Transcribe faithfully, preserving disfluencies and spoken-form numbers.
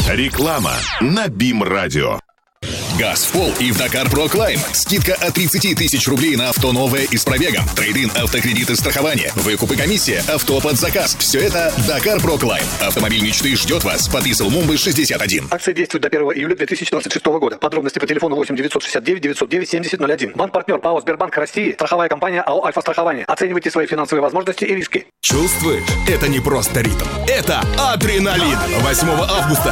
Реклама на БИМ-радио. Газ в пол и в Dakar Pro Climb. Скидка от тридцать тысяч рублей на авто новое и с пробегом. Трейд-ин, автокредиты, страхование. Выкуп и комиссия. Авто под заказ. Все это Dakar Pro Climb. Автомобиль мечты ждет вас. Подписал Мумбы шестьдесят один. Акция действует до первого июля две тысячи двадцать шестого года. Подробности по телефону восемь девятьсот шестьдесят девять девятьсот девять семьдесят ноль один. Банк-партнер ПАО Сбербанк России. Страховая компания АО Альфа-страхование. Оценивайте свои финансовые возможности и риски. Чувствуешь? Это не просто ритм. Это адреналин. восьмого августа